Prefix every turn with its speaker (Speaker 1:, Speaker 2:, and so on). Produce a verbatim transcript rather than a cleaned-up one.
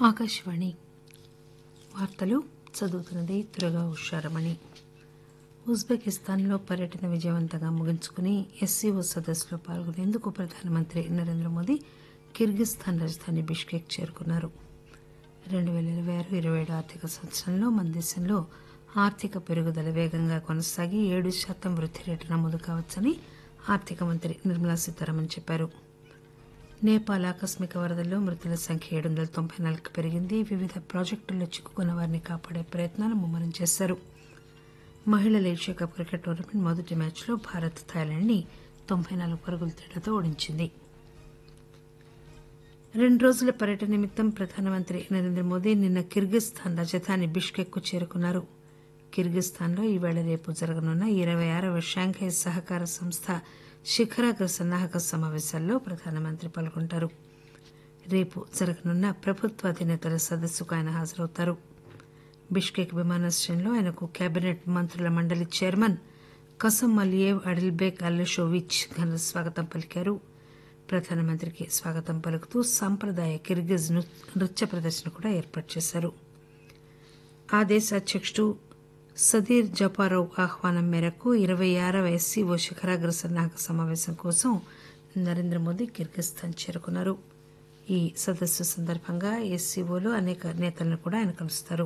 Speaker 1: ఆకాశవాణి వార్తలు చదువుతున్నది దుర్గా ఉషారమణి. ఉజ్బెకిస్తాన్లో పర్యటన విజయవంతంగా ముగించుకుని ఎస్సీఓ సదస్సులో పాల్గొనేందుకు ప్రధానమంత్రి నరేంద్ర మోదీ కిర్గిస్థాన్ రాజధాని బిష్కెక్ చేరుకున్నారు. రెండు పేల ఇరవై ఆరు ఇరవై ఏడు ఆర్థిక సంవత్సరంలో మన దేశంలో ఆర్థిక పెరుగుదల వేగంగా కొనసాగి ఏడు శాతం వృద్ధి రేటు నమోదు కావచ్చని ఆర్థిక మంత్రి నిర్మలా సీతారామన్ చెప్పారు. నేపాల్ ఆకస్మిక వరదల్లో మృతుల సంఖ్య ఏడు వందల తొంభై నాలుగుకు పెరిగింది. వివిధ ప్రాజెక్టుల్లో చిక్కుకున్న వారిని కాపాడే ప్రయత్నాలు ముమ్మరం చేశారు. మహిళల ఏషియా కప్ క్రికెట్ టోర్నమెంట్ మొదటి మ్యాచ్లో భారత్ థాయిలాండ్ ని తొంభై నాలుగు పరుగుల తేడాతో ఓడించింది. రెండు రోజుల పర్యటన నిమిత్తం ప్రధానమంత్రి నరేంద్ర మోదీ నిన్న కిర్గిస్థాన్ రాజధాని బిష్కెక్ కు చేరుకున్నారు. కిర్గిస్థాన్లో ఈవేళ రేపు జరగనున్న ఇరవై ఆరవ షాంఘై సహకార సంస్థ శిఖరాగ్ర సన్నాహక సమావేశాల్లో ప్రధానమంత్రి పాల్గొంటారు. రేపు జరగనున్న ప్రభుత్వాధినేతల సదస్సుకు ఆయన హాజరవుతారు. బిష్కెక్ విమానాశ్రయంలో ఆయనకు కేబినెట్ మంత్రుల మండలి చైర్మన్ కసమ్ అలియేవ్ అడిల్బేక్ అల్లెషోవిచ్ ఘన స్వాగతం పలికారు. ప్రధానమంత్రికి స్వాగతం పలుకుతూ సాంప్రదాయ కిర్గిజ్ నృత్య ప్రదర్శన కూడా ఏర్పాటు చేశారు. ఆ దేశ అధ్యకుడు సదీర్ జపారోవ్ ఆహ్వానం మేరకు ఇరవై ఆరవ ఎస్సీఓ శిఖరాగ్ర సన్నాహక సమావేశం కోసం నరేంద్ర మోదీ కిర్గిస్థాన్ చేరుకున్నారు. ఈ సదస్సు సందర్భంగా ఎస్సీఓలో అనేక నేతలను కూడా ఆయన కలుస్తారు.